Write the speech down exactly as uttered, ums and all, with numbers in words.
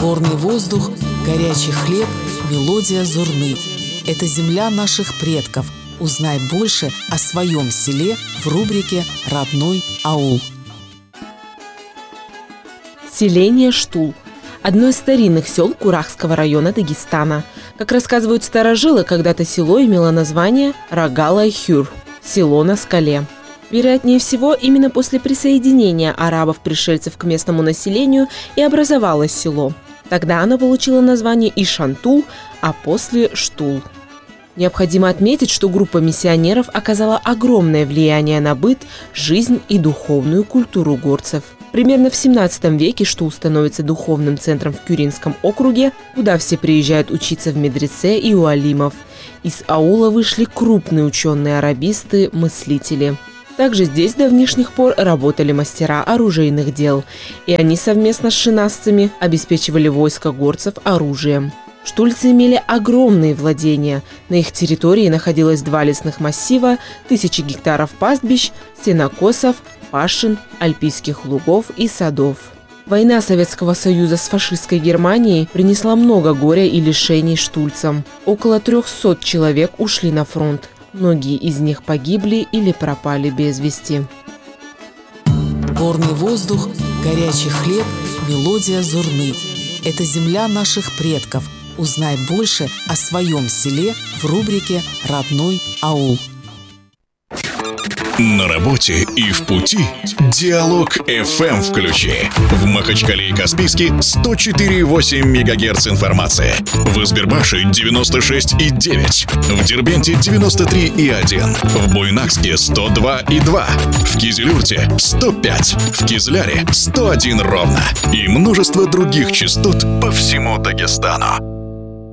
Горный воздух, горячий хлеб, мелодия зурны. Это земля наших предков. Узнай больше о своем селе в рубрике «Родной аул». Селение Штул – одно из старинных сел Курахского района Дагестана. Как рассказывают старожилы, когда-то село имело название Рагала-Хюр – село на скале. Вероятнее всего, именно после присоединения арабов-пришельцев к местному населению и образовалось село. Тогда оно получило название Ишантул, а после – Штул. Необходимо отметить, что группа миссионеров оказала огромное влияние на быт, жизнь и духовную культуру горцев. Примерно в семнадцатом веке Штул становится духовным центром в Кюринском округе, куда все приезжают учиться в медресе и у алимов. Из аула вышли крупные ученые-арабисты, мыслители. Также здесь до давнишних пор работали мастера оружейных дел, и они совместно с шинасцами обеспечивали войско горцев оружием. Штульцы имели огромные владения. На их территории находилось два лесных массива, тысячи гектаров пастбищ, сенокосов, пашин, альпийских лугов и садов. Война Советского Союза с фашистской Германией принесла много горя и лишений штульцам. Около трехсот человек ушли на фронт. Многие из них погибли или пропали без вести. Горный воздух, горячий хлеб, мелодия зурны. Это земля наших предков. Узнай больше о своем селе в рубрике «Родной аул». На работе и в пути Диалог эф эм включи. В Махачкале и Каспийске сто четыре и восемь мегагерц информации. В Избербаше девяносто шесть и девять. В Дербенте девяносто три и один. В Буйнакске сто два и два. В Кизилюрте сто пять. В Кизляре сто один ровно. И множество других частот по всему Дагестану.